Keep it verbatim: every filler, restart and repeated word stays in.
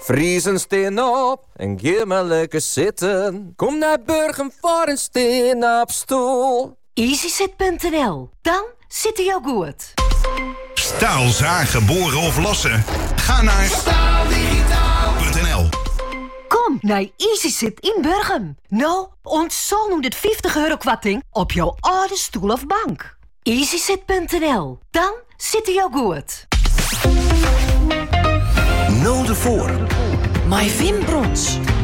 Vriezen steen op en ga maar lekker zitten. Kom naar Burgum voor een steen op stoel. easysit punt n l. Dan zit hij jou goed. Staal zagen, boren of lossen? Ga naar staaldigitaal punt n l. Kom naar easysit in Burgum. Nou, ontzol nu dit vijftig euro kwarting op jouw oude stoel of bank. easysit punt n l. Dan zit hij jou goed. Nul de voor. My Wim Brons.